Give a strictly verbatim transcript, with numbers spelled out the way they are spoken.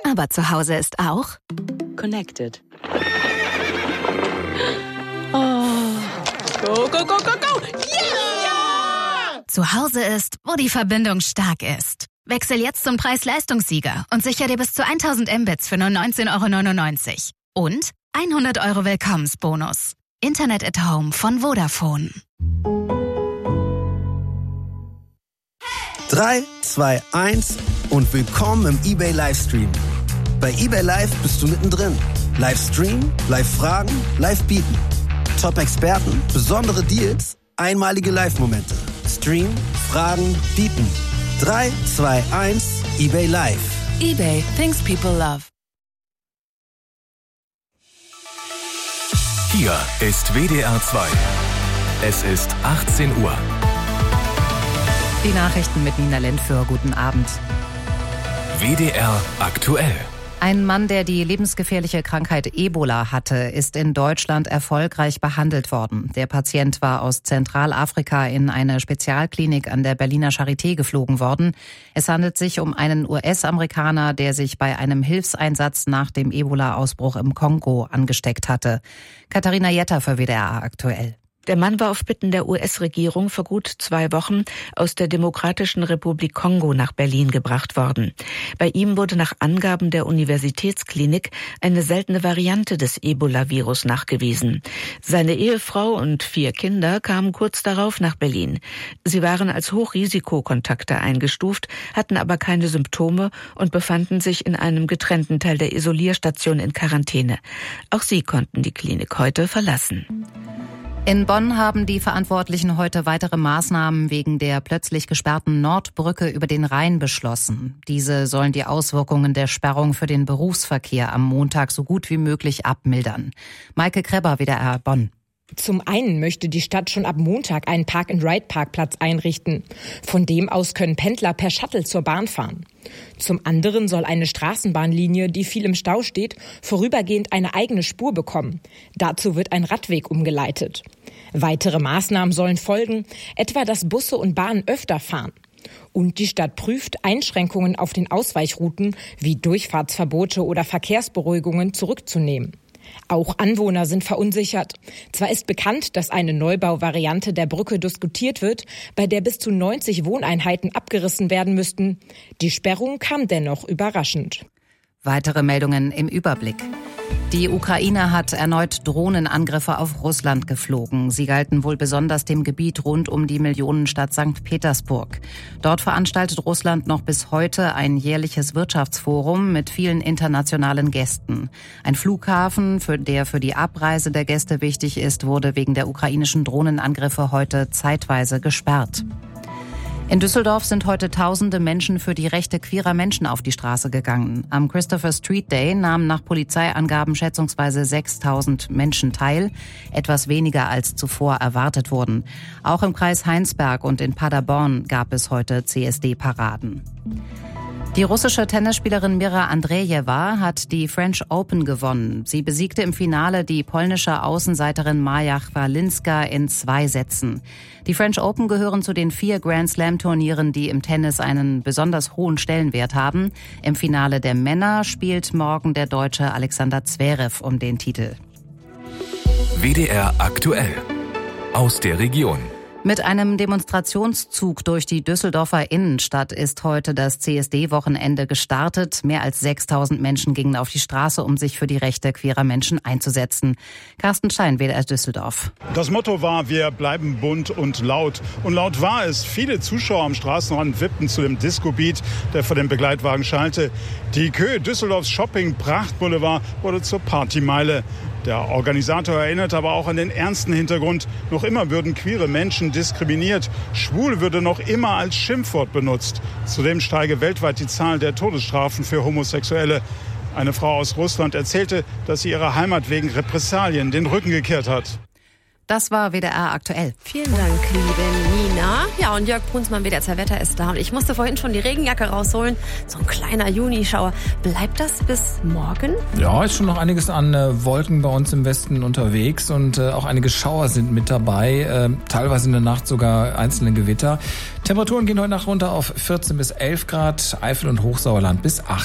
Aber zu Hause ist auch Connected. Oh. Go, go, go, go, go! Yeah! Zu Hause ist, wo die Verbindung stark ist. Wechsel jetzt zum Preis-Leistungssieger und sicher dir bis zu tausend Mbits für nur neunzehn Euro neunundneunzig. Und hundert Euro Willkommensbonus. Internet at Home von Vodafone. drei, zwei, eins und willkommen im eBay Livestream. Bei eBay Live bist du mittendrin. Livestream, Live-Fragen, Live-Bieten. Top-Experten, besondere Deals, einmalige Live-Momente. Stream, Fragen, Bieten. drei, zwei, eins, eBay Live. eBay, things people love. Hier ist W D R zwei. Es ist achtzehn Uhr. Die Nachrichten mit Nina Lentföhr. Guten Abend. W D R aktuell. Ein Mann, der die lebensgefährliche Krankheit Ebola hatte, ist in Deutschland erfolgreich behandelt worden. Der Patient war aus Zentralafrika in eine Spezialklinik an der Berliner Charité geflogen worden. Es handelt sich um einen U S-Amerikaner, der sich bei einem Hilfseinsatz nach dem Ebola-Ausbruch im Kongo angesteckt hatte. Katharina Jetter für W D R aktuell. Der Mann war auf Bitten der U S-Regierung vor gut zwei Wochen aus der Demokratischen Republik Kongo nach Berlin gebracht worden. Bei ihm wurde nach Angaben der Universitätsklinik eine seltene Variante des Ebola-Virus nachgewiesen. Seine Ehefrau und vier Kinder kamen kurz darauf nach Berlin. Sie waren als Hochrisikokontakte eingestuft, hatten aber keine Symptome und befanden sich in einem getrennten Teil der Isolierstation in Quarantäne. Auch sie konnten die Klinik heute verlassen. In Bonn haben die Verantwortlichen heute weitere Maßnahmen wegen der plötzlich gesperrten Nordbrücke über den Rhein beschlossen. Diese sollen die Auswirkungen der Sperrung für den Berufsverkehr am Montag so gut wie möglich abmildern. Maike Krebber, W D R Bonn. Zum einen möchte die Stadt schon ab Montag einen Park-and-Ride-Parkplatz einrichten. Von dem aus können Pendler per Shuttle zur Bahn fahren. Zum anderen soll eine Straßenbahnlinie, die viel im Stau steht, vorübergehend eine eigene Spur bekommen. Dazu wird ein Radweg umgeleitet. Weitere Maßnahmen sollen folgen, etwa dass Busse und Bahnen öfter fahren. Und die Stadt prüft, Einschränkungen auf den Ausweichrouten wie Durchfahrtsverbote oder Verkehrsberuhigungen zurückzunehmen. Auch Anwohner sind verunsichert. Zwar ist bekannt, dass eine Neubauvariante der Brücke diskutiert wird, bei der bis zu neunzig Wohneinheiten abgerissen werden müssten. Die Sperrung kam dennoch überraschend. Weitere Meldungen im Überblick. Die Ukraine hat erneut Drohnenangriffe auf Russland geflogen. Sie galten wohl besonders dem Gebiet rund um die Millionenstadt Sankt Petersburg. Dort veranstaltet Russland noch bis heute ein jährliches Wirtschaftsforum mit vielen internationalen Gästen. Ein Flughafen, für der für die Abreise der Gäste wichtig ist, wurde wegen der ukrainischen Drohnenangriffe heute zeitweise gesperrt. In Düsseldorf sind heute tausende Menschen für die Rechte queerer Menschen auf die Straße gegangen. Am Christopher Street Day nahmen nach Polizeiangaben schätzungsweise sechstausend Menschen teil, etwas weniger als zuvor erwartet wurden. Auch im Kreis Heinsberg und in Paderborn gab es heute C S D-Paraden. Die russische Tennisspielerin Mira Andrejewa hat die French Open gewonnen. Sie besiegte im Finale die polnische Außenseiterin Maja Chwalinska in zwei Sätzen. Die French Open gehören zu den vier Grand-Slam-Turnieren, die im Tennis einen besonders hohen Stellenwert haben. Im Finale der Männer spielt morgen der Deutsche Alexander Zverev um den Titel. W D R aktuell. Aus der Region. Mit einem Demonstrationszug durch die Düsseldorfer Innenstadt ist heute das C S D-Wochenende gestartet. Mehr als sechstausend Menschen gingen auf die Straße, um sich für die Rechte queerer Menschen einzusetzen. Carsten Stein, W D R Düsseldorf. Das Motto war, wir bleiben bunt und laut. Und laut war es. Viele Zuschauer am Straßenrand wippten zu dem Disco-Beat, der vor dem Begleitwagen schallte. Die Kö Düsseldorfs Shopping-Prachtboulevard wurde zur Partymeile. Der Organisator erinnert aber auch an den ernsten Hintergrund. Noch immer würden queere Menschen diskriminiert. Schwul würde noch immer als Schimpfwort benutzt. Zudem steige weltweit die Zahl der Todesstrafen für Homosexuelle. Eine Frau aus Russland erzählte, dass sie ihrer Heimat wegen Repressalien den Rücken gekehrt hat. Das war W D R aktuell. Vielen Dank, liebe Nina. Ja, und Jörg Brunsmann, W D R zwei Wetter ist da. Und ich musste vorhin schon die Regenjacke rausholen. So ein kleiner Junischauer. Bleibt das bis morgen? Ja, ist schon noch einiges an äh, Wolken bei uns im Westen unterwegs. Und äh, auch einige Schauer sind mit dabei. Äh, teilweise in der Nacht sogar einzelne Gewitter. Temperaturen gehen heute Nacht runter auf vierzehn bis elf Grad. Eifel und Hochsauerland bis acht.